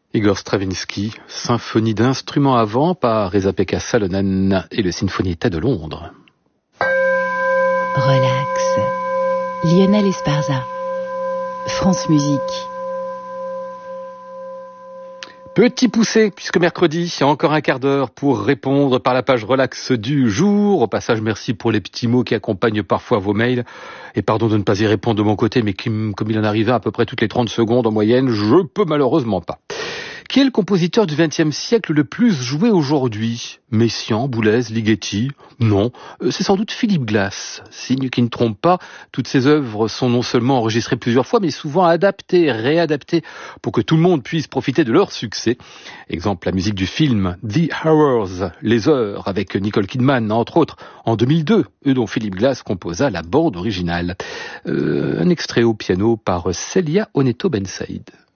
Igor Stravinsky, symphonie d'instruments à vent par Esa-Pekka Salonen et le Sinfonietta de Londres. Relax. Lionel Esparza. France Musique. Petit poussé, puisque mercredi, il y a encore un quart d'heure pour répondre par la page Relax du jour. Au passage, merci pour les petits mots qui accompagnent parfois vos mails. Et pardon de ne pas y répondre de mon côté, mais comme il en arrivait à peu près toutes les 30 secondes en moyenne, je peux malheureusement pas. Qui est le compositeur du XXe siècle le plus joué aujourd'hui ? Messiaen, Boulez, Ligeti ? Non, c'est sans doute Philip Glass. Signe qui ne trompe pas, toutes ses œuvres sont non seulement enregistrées plusieurs fois, mais souvent adaptées, réadaptées, pour que tout le monde puisse profiter de leur succès. Exemple, la musique du film The Hours, Les Heures, avec Nicole Kidman, entre autres, en 2002, dont Philip Glass composa la bande originale. Un extrait au piano par Célia Oneto Ben Saïd.